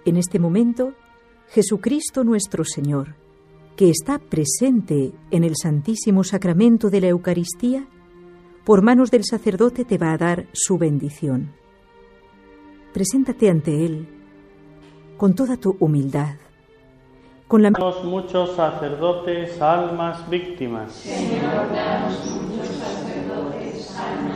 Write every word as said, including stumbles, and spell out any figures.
En este momento, Jesucristo nuestro Señor, que está presente en el Santísimo Sacramento de la Eucaristía, por manos del sacerdote te va a dar su bendición. Preséntate ante Él con toda tu humildad. Con la... Muchos sacerdotes, almas víctimas. Señor, danos muchos